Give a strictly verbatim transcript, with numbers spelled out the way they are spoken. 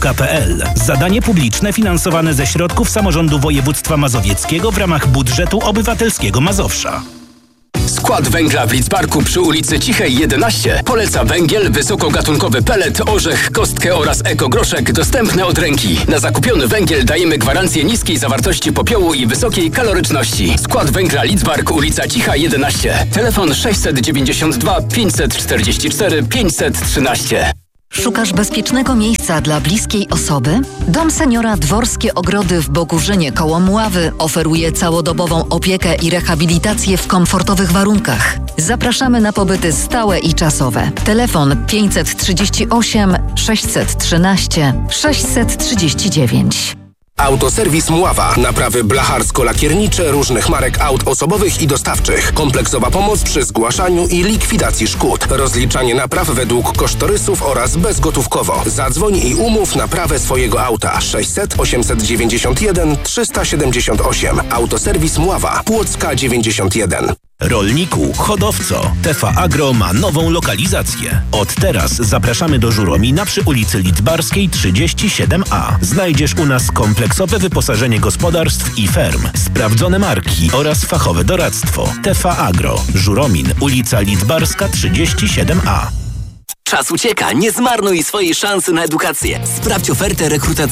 kropka p l. Zadanie publiczne finansowane ze środków samorządu województwa mazowieckiego w ramach budżetu obywatelskiego Mazowsza. Skład węgla w Lidzbarku przy ulicy Cichej jedenaście poleca węgiel, wysokogatunkowy pelet, orzech, kostkę oraz ekogroszek dostępne od ręki. Na zakupiony węgiel dajemy gwarancję niskiej zawartości popiołu i wysokiej kaloryczności. Skład węgla Lidzbark, ulica Cicha jedenaście. Telefon sześćset dziewięćdziesiąt dwa pięćset czterdzieści cztery pięćset trzynaście. Szukasz bezpiecznego miejsca dla bliskiej osoby? Dom Seniora Dworskie Ogrody w Bogórzynie koło Mławy oferuje całodobową opiekę i rehabilitację w komfortowych warunkach. Zapraszamy na pobyty stałe i czasowe. Telefon pięćset trzydzieści osiem sześćset trzynaście sześćset trzydzieści dziewięć. Autoserwis Mława. Naprawy blacharsko-lakiernicze różnych marek aut osobowych i dostawczych. Kompleksowa pomoc przy zgłaszaniu i likwidacji szkód. Rozliczanie napraw według kosztorysów oraz bezgotówkowo. Zadzwoń i umów naprawę swojego auta. sześćset osiemset dziewięćdziesiąt jeden trzysta siedemdziesiąt osiem. Autoserwis Mława. Płocka dziewięćdziesiąt jeden. Rolniku, hodowco, T V Agro ma nową lokalizację. Od teraz zapraszamy do Żuromina przy ulicy Lidzbarskiej trzydzieści siedem a. Znajdziesz u nas kompleksowe wyposażenie gospodarstw i ferm, sprawdzone marki oraz fachowe doradztwo. T V Agro, Żuromin, ulica Lidzbarska trzydzieści siedem a. Czas ucieka, nie zmarnuj swojej szansy na edukację. Sprawdź ofertę rekrutacyjną